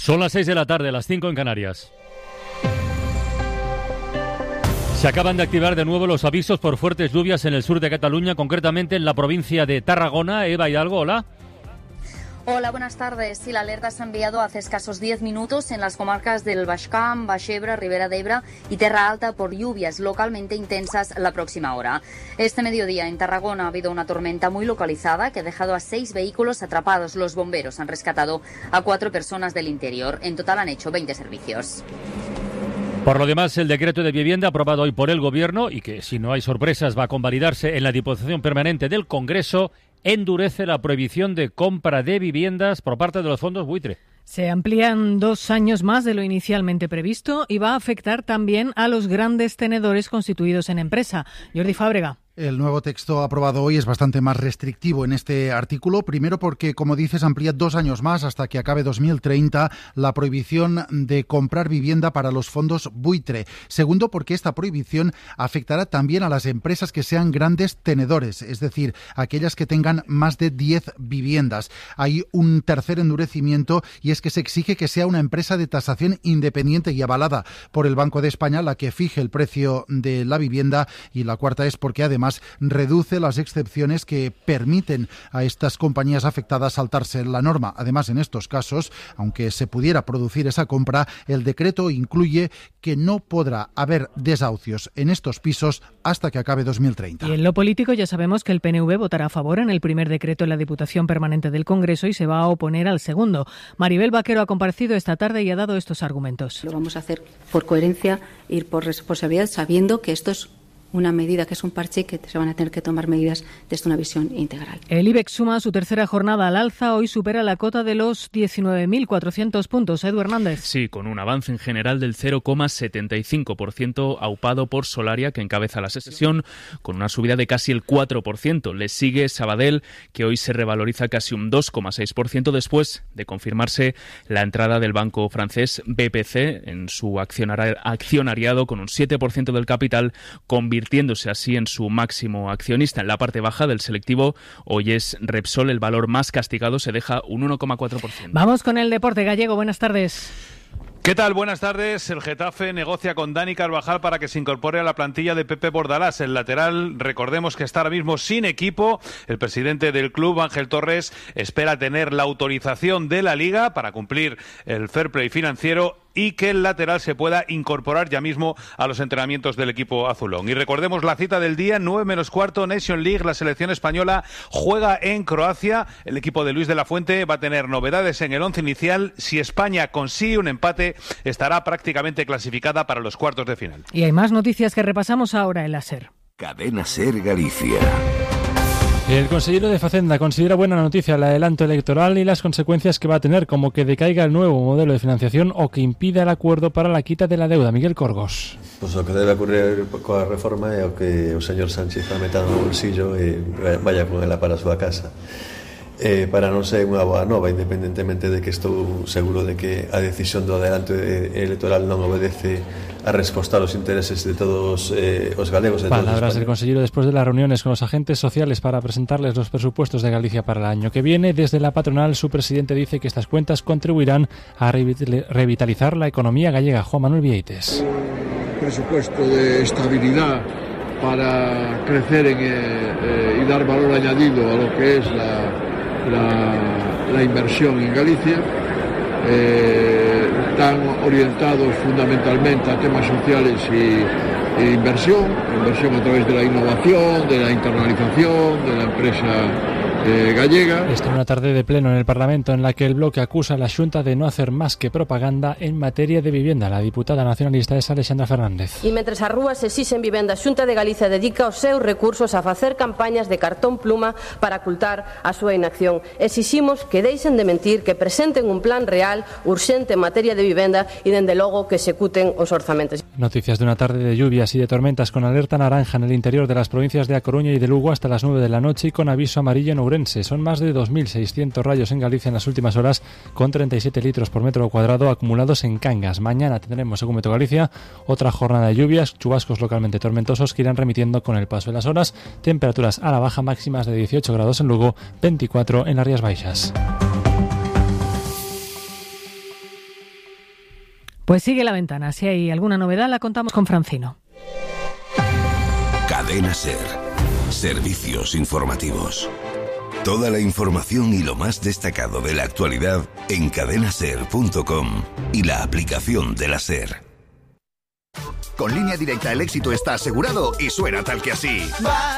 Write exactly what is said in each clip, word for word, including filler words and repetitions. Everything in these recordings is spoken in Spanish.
Son las seis de la tarde, las cinco en Canarias. Se acaban de activar de nuevo los avisos por fuertes lluvias en el sur de Cataluña, concretamente en la provincia de Tarragona. Eva Hidalgo, hola. Hola, buenas tardes. Sí, la alerta se ha enviado hace escasos diez minutos en las comarcas del Baix Camp, Baix Ebre, Ribera d'Ebre y Terra Alta por lluvias localmente intensas la próxima hora. Este mediodía en Tarragona ha habido una tormenta muy localizada que ha dejado a seis vehículos atrapados. Los bomberos han rescatado a cuatro personas del interior. En total han hecho veinte servicios. Por lo demás, el decreto de vivienda aprobado hoy por el Gobierno y que, si no hay sorpresas, va a convalidarse en la Diputación Permanente del Congreso, endurece la prohibición de compra de viviendas por parte de los fondos buitre. Se amplían dos años más de lo inicialmente previsto y va a afectar también a los grandes tenedores constituidos en empresa. Jordi Fábrega. El nuevo texto aprobado hoy es bastante más restrictivo en este artículo, primero porque, como dices, amplía dos años más hasta que acabe dos mil treinta la prohibición de comprar vivienda para los fondos buitre. Segundo, porque esta prohibición afectará también a las empresas que sean grandes tenedores, es decir, aquellas que tengan más de diez viviendas. Hay un tercer endurecimiento y es que se exige que sea una empresa de tasación independiente y avalada por el Banco de España la que fije el precio de la vivienda, y la cuarta es porque además reduce las excepciones que permiten a estas compañías afectadas saltarse la norma. Además, en estos casos, aunque se pudiera producir esa compra, el decreto incluye que no podrá haber desahucios en estos pisos hasta que acabe dos mil treinta. Y en lo político ya sabemos que el P N V votará a favor en el primer decreto en la Diputación Permanente del Congreso y se va a oponer al segundo. Maribel Vaquero ha comparecido esta tarde y ha dado estos argumentos. Lo vamos a hacer por coherencia, ir por responsabilidad, sabiendo que esto es una medida que es un parche y que se van a tener que tomar medidas desde una visión integral. El IBEX suma su tercera jornada al alza, hoy supera la cota de los diecinueve mil cuatrocientos puntos. Edu Hernández. Sí, con un avance en general del cero coma setenta y cinco por ciento aupado por Solaria, que encabeza la sesión, con una subida de casi el cuatro por ciento. Le sigue Sabadell, que hoy se revaloriza casi un dos coma seis por ciento después de confirmarse la entrada del banco francés B P C en su accionariado con un siete por ciento del capital, convirtiéndose así en su máximo accionista. En la parte baja del selectivo, hoy es Repsol, el valor más castigado, se deja un uno coma cuatro por ciento. Vamos con el deporte gallego. Buenas tardes. ¿Qué tal? Buenas tardes. El Getafe negocia con Dani Carvajal para que se incorpore a la plantilla de Pepe Bordalás. El lateral, recordemos que está ahora mismo sin equipo. El presidente del club, Ángel Torres, espera tener la autorización de la Liga para cumplir el fair play financiero y que el lateral se pueda incorporar ya mismo a los entrenamientos del equipo azulón. Y recordemos la cita del día, nueve menos cuarto, Nation League. La selección española juega en Croacia. El equipo de Luis de la Fuente va a tener novedades en el once inicial. Si España consigue un empate, estará prácticamente clasificada para los cuartos de final. Y hay más noticias que repasamos ahora en la SER. Cadena SER Galicia. El consejero de Facenda considera buena noticia el adelanto electoral y las consecuencias que va a tener, como que decaiga el nuevo modelo de financiación o que impida el acuerdo para la quita de la deuda. Miguel Corgos. Pues o que debe ocurrir coa reforma é o que o señor Sánchez va metado no bolsillo e vaya con ela para a súa casa. Eh, para non ser unha boa nova, independentemente de que estou seguro de que a decisión do adelanto electoral non obedece a resposta a los intereses de todos eh, os galegos. De Palabras todos del consejero después de las reuniones con los agentes sociales para presentarles los presupuestos de Galicia para el año que viene. Desde la patronal, su presidente dice que estas cuentas contribuirán a revitalizar la economía gallega. Juan Manuel Vieites. Un presupuesto de estabilidad para crecer en, eh, y dar valor añadido a lo que es la La, la inversión en Galicia, eh, están orientados fundamentalmente a temas sociales y, e inversión, inversión a través de la innovación, de la internalización, de la empresa eh, gallega. Esta una tarde de pleno en el Parlamento en la que el bloque acusa a la Xunta de no hacer más que propaganda en materia de vivienda. La diputada nacionalista es Alexandra Fernández. E mentres as rúas exixen vivenda, a Xunta de Galicia dedica os seus recursos a facer campañas de cartón pluma para ocultar a súa inacción. Exiximos que deixen de mentir, que presenten un plan real, urxente en materia de vivenda e, dende logo, que executen os orzamentos. Noticias de una tarde de lluvias y de tormentas con alerta naranja en el interior de las provincias de A Coruña y de Lugo hasta las nueve de la noche y con aviso amarillo en Ourense. Son más de dos mil seiscientos rayos en Galicia en las últimas horas, con treinta y siete litros por metro cuadrado acumulados en Cangas. Mañana tendremos, según Meteo Galicia, otra jornada de lluvias, chubascos localmente tormentosos que irán remitiendo con el paso de las horas. Temperaturas a la baja, máximas de dieciocho grados en Lugo, veinticuatro en las Rías Baixas. Pues sigue La Ventana. Si hay alguna novedad la contamos con Francino. Cadena SER. Servicios informativos. Toda la información y lo más destacado de la actualidad en cadena ser punto com y la aplicación de la SER. Con Línea Directa el éxito está asegurado y suena tal que así.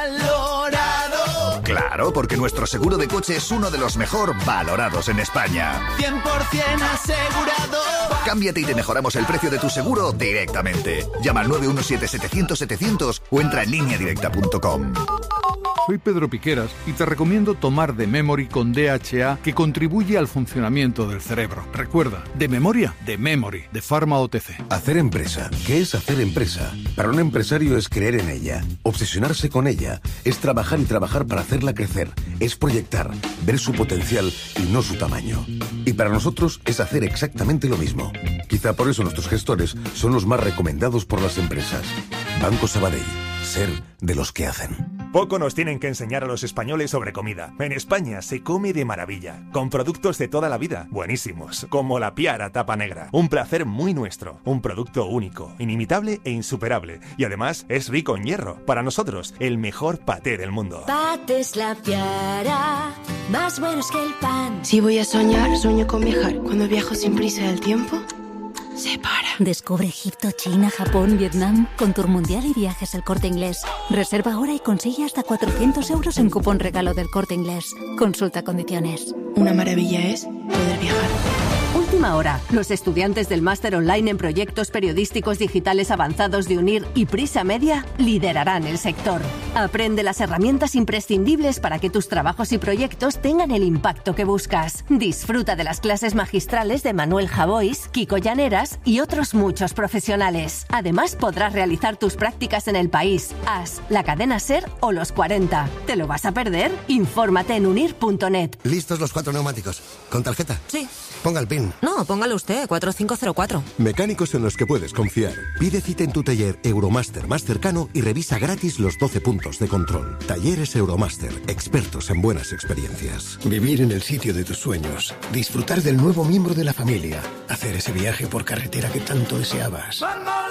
¡Valorado! Claro, porque nuestro seguro de coche es uno de los mejor valorados en España. cien por ciento asegurado. Cámbiate y te mejoramos el precio de tu seguro directamente. Llama al nueve uno siete, setecientos, setecientos o entra en línea directa punto com. Soy Pedro Piqueras y te recomiendo tomar The Memory con D H A, que contribuye al funcionamiento del cerebro. Recuerda, de memoria, The Memory, de Pharma O T C. Hacer empresa. ¿Qué es hacer empresa? Para un empresario es creer en ella, obsesionarse con ella, es trabajar y trabajar para hacerla crecer, es proyectar, ver su potencial y no su tamaño. Y para nosotros es hacer exactamente lo mismo. Quizá por eso nuestros gestores son los más recomendados por las empresas. Banco Sabadell. Ser de los que hacen. Poco nos tienen que enseñar a los españoles sobre comida. En España se come de maravilla, con productos de toda la vida, buenísimos, como la Piara Tapa Negra. Un placer muy nuestro, un producto único, inimitable e insuperable. Y además es rico en hierro. Para nosotros, el mejor paté del mundo. Patés La Piara, más buenos que el pan. Si voy a soñar, sueño con viajar. Cuando viajo sin prisa del tiempo, se para. Descubre Egipto, China, Japón, Vietnam, con Tour Mundial y Viajes El Corte Inglés. Reserva ahora y consigue hasta cuatrocientos euros en cupón regalo del Corte Inglés. Consulta condiciones. Una maravilla es poder viajar. Última hora. Los estudiantes del máster online en proyectos periodísticos digitales avanzados de UNIR y Prisa Media liderarán el sector. Aprende las herramientas imprescindibles para que tus trabajos y proyectos tengan el impacto que buscas. Disfruta de las clases magistrales de Manuel Javois, Kiko Llaneras y otros muchos profesionales. Además, podrás realizar tus prácticas en el país, A S, la cadena SER o los cuarenta. ¿Te lo vas a perder? Infórmate en unir punto net. ¿Listos los cuatro neumáticos? ¿Con tarjeta? Sí. Ponga el PIN. No, póngalo usted, cuatro cinco cero cuatro. Mecánicos en los que puedes confiar. Pide cita en tu taller Euromaster más cercano y revisa gratis los doce puntos de control. Talleres Euromaster, expertos en buenas experiencias. Vivir en el sitio de tus sueños. Disfrutar del nuevo miembro de la familia. Hacer ese viaje por carretera que tanto deseabas.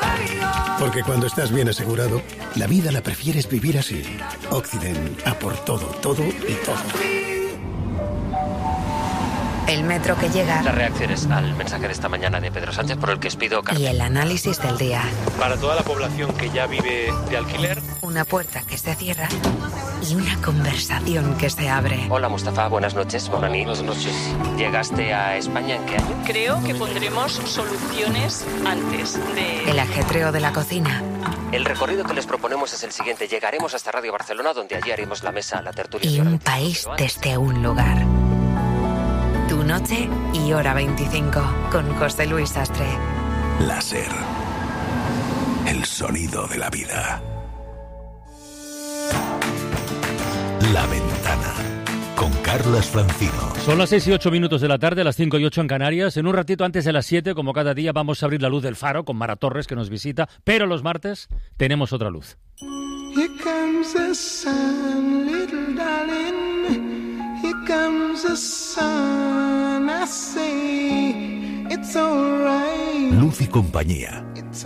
Porque cuando estás bien asegurado, la vida la prefieres vivir así. Occident, a por todo, todo y todo. El metro que llega. Las reacciones al mensaje de esta mañana de Pedro Sánchez por el que os pido carta. Y el análisis del día. Para toda la población que ya vive de alquiler. Una puerta que se cierra y una conversación que se abre. Hola Mustafa, buenas noches. Buenas noches. ¿Llegaste a España en qué año? Creo que pondremos soluciones antes de... El ajetreo de la cocina. El recorrido que les proponemos es el siguiente. Llegaremos hasta Radio Barcelona, donde allí haremos la mesa, la tertulia. Y un país desde un lugar. Tu noche y hora veinticinco, con José Luis Sastre. La SER. El sonido de la vida. La Ventana. Con Carlas Francino. Son las seis y ocho minutos de la tarde, las cinco y ocho en Canarias. En un ratito antes de las siete, como cada día, vamos a abrir la luz del faro con Mara Torres, que nos visita. Pero los martes tenemos otra luz. Here comes the sun, little darling. Here comes the sun, I say, it's alright. Luz y compañía. It's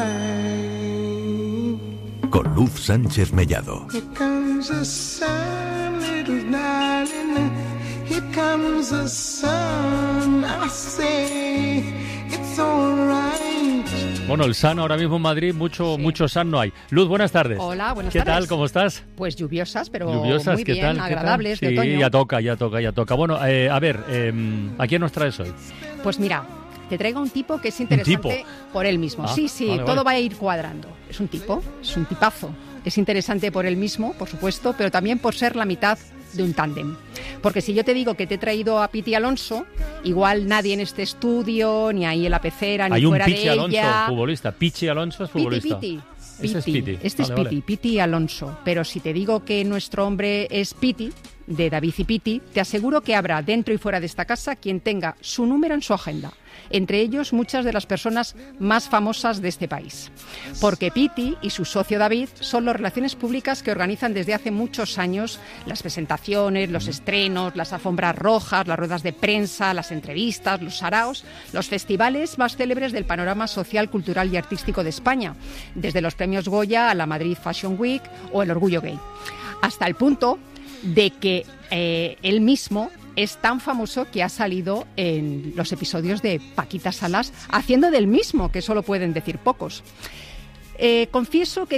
alright. Con Luz Sánchez Mellado. Here comes the sun, little darling. Here comes the sun, I say, it's alright. Bueno, el sun ahora mismo en Madrid, mucho, sí. mucho sun no hay. Luz, buenas tardes. Hola, buenas ¿Qué tardes. tal? ¿Cómo estás? Pues lluviosas, pero lluviosas, muy ¿qué bien, tal? agradables, ¿Qué tal? de Sí, otoño. ya toca, ya toca, ya toca. Bueno, eh, a ver, eh, ¿a quién nos traes hoy? Pues mira, te traigo un tipo que es interesante por él mismo. Ah, sí, sí, vale, todo vale. va a ir cuadrando. Es un tipo, es un tipazo. Es interesante por él mismo, por supuesto, pero también por ser la mitad de un tándem. Porque si yo te digo que te he traído a Piti Alonso, igual nadie en este estudio, ni ahí en la pecera, ni Hay un fuera Pichi de Alonso, ella... futbolista. Pichi Alonso es futbolista. Piti, Piti. Este es Piti. Este Vale, es Piti, vale. Piti Alonso. Pero si te digo que nuestro hombre es Piti, de David y Piti, te aseguro que habrá dentro y fuera de esta casa quien tenga su número en su agenda. Entre ellos muchas de las personas más famosas de este país. Porque Piti y su socio David son las relaciones públicas que organizan desde hace muchos años las presentaciones, los estrenos, las alfombras rojas, las ruedas de prensa, las entrevistas, los saraos, los festivales más célebres del panorama social, cultural y artístico de España, desde los premios Goya a la Madrid Fashion Week o el Orgullo Gay. Hasta el punto de que eh, él mismo es tan famoso que ha salido en los episodios de Paquita Salas haciendo del mismo, que eso lo pueden decir pocos. Eh, confieso que